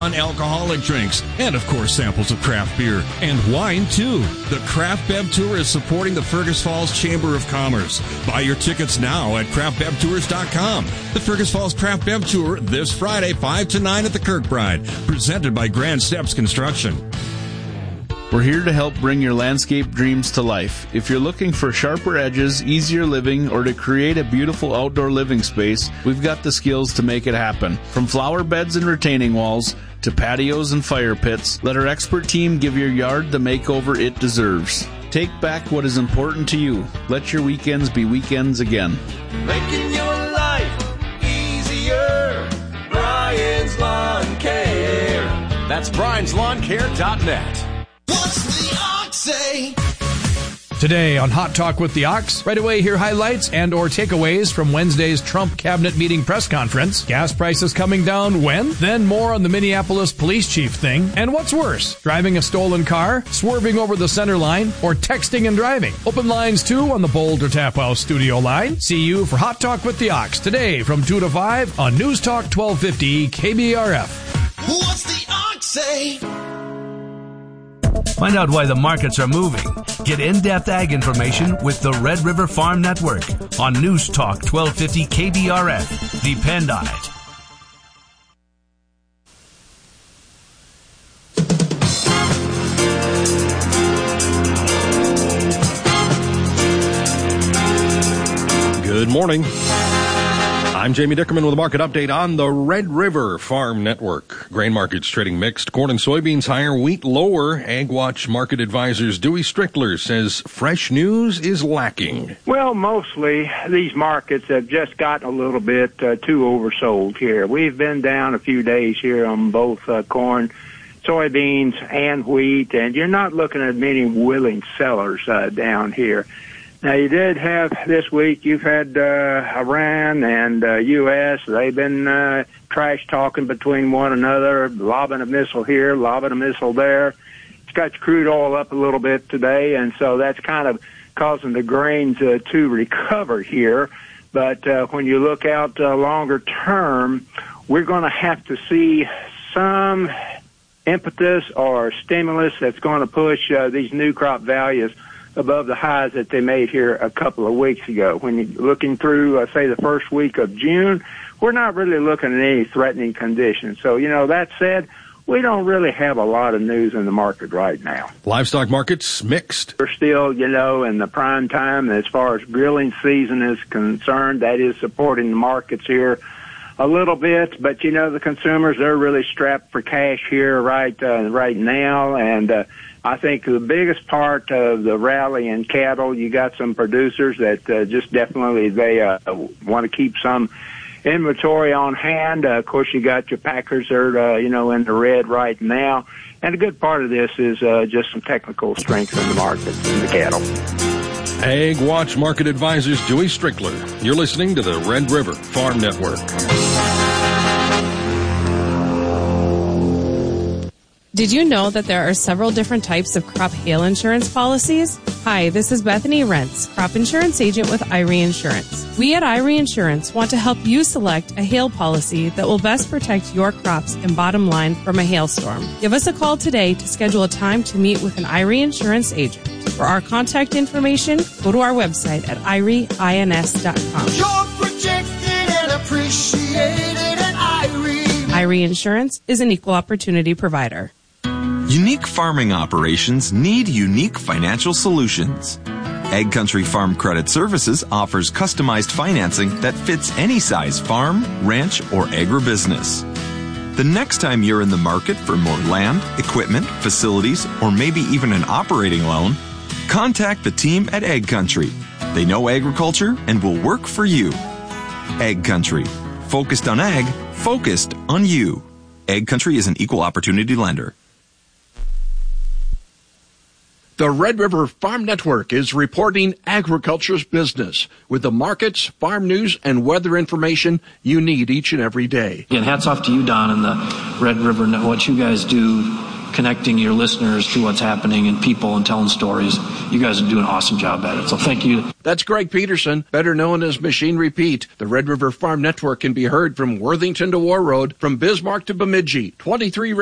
non-alcoholic drinks, and of course samples of craft beer and wine too. The Craft Bev Tour is supporting the Fergus Falls Chamber of Commerce. Buy your tickets now at craftbevtours.com. The Fergus Falls Craft Bev Tour this Friday 5 to 9 at the Kirkbride, presented by Grand Steps Construction. We're here to help bring your landscape dreams to life. If you're looking for sharper edges, easier living, or to create a beautiful outdoor living space, we've got the skills to make it happen. From flower beds and retaining walls to patios and fire pits, let our expert team give your yard the makeover it deserves. Take back what is important to you. Let your weekends be weekends again. Making your life easier. Brian's Lawn Care. That's brianslawncare.net. What's the ox say? Today on Hot Talk with the Ox, right away hear highlights and or takeaways from Wednesday's Trump cabinet meeting press conference. Gas prices coming down when? Then more on the Minneapolis police chief thing. And what's worse, driving a stolen car, swerving over the center line, or texting and driving? Open lines too on the Boulder Tap House studio line. See you for Hot Talk with the Ox today from 2 to 5 on News Talk 1250 KBRF. What's the ox say? Find out why the markets are moving. Get in-depth ag information with the Red River Farm Network on News Talk 1250 KBRF. Depend on it. Good morning. I'm Jamie Dickerman with a market update on the Red River Farm Network. Grain markets trading mixed. Corn and soybeans higher, wheat lower. AgWatch market advisors Dewey Strickler says fresh news is lacking. Well, mostly these markets have just gotten a little bit too oversold here. We've been down a few days here on both corn, soybeans, and wheat, and you're not looking at many willing sellers down here. Now, you did have this week, you've had Iran and U.S. They've been trash talking between one another, lobbing a missile here, lobbing a missile there. It's got crude oil up a little bit today, and so that's kind of causing the grains to recover here. But when you look out longer term, we're going to have to see some impetus or stimulus that's going to push these new crop values above the highs that they made here a couple of weeks ago. When you're looking through, say, the first week of June, we're not really looking at any threatening conditions. So, that said, we don't really have a lot of news in the market right now. Livestock markets mixed. We're still, in the prime time as far as grilling season is concerned. That is supporting the markets here a little bit, but the consumers, they're really strapped for cash here right now, and I think the biggest part of the rally in cattle, you got some producers that just definitely they want to keep some inventory on hand. Of course, you got your packers that are in the red right now, and a good part of this is just some technical strength in the market in the cattle. AgWatch market advisors Dewey Strickler. You're listening to the Red River Farm Network. Did you know that there are several different types of crop hail insurance policies? Hi, this is Bethany Rentz, crop insurance agent with Irie Insurance. We at Irie Insurance want to help you select a hail policy that will best protect your crops and bottom line from a hailstorm. Give us a call today to schedule a time to meet with an Irie Insurance agent. For our contact information, go to our website at irieins.com. You're protected and appreciated at Irie. Irie Insurance is an equal opportunity provider. Unique farming operations need unique financial solutions. Ag Country Farm Credit Services offers customized financing that fits any size farm, ranch, or agribusiness. The next time you're in the market for more land, equipment, facilities, or maybe even an operating loan, contact the team at Ag Country. They know agriculture and will work for you. Ag Country. Focused on ag, focused on you. Ag Country is an equal opportunity lender. The Red River Farm Network is reporting agriculture's business with the markets, farm news, and weather information you need each and every day. Again, hats off to you, Don, and the Red River Network. What you guys do connecting your listeners to what's happening and people and telling stories. You guys are doing an awesome job at it. So thank you. That's Greg Peterson, better known as Machine Repeat. The Red River Farm Network can be heard from Worthington to War Road, from Bismarck to Bemidji. 23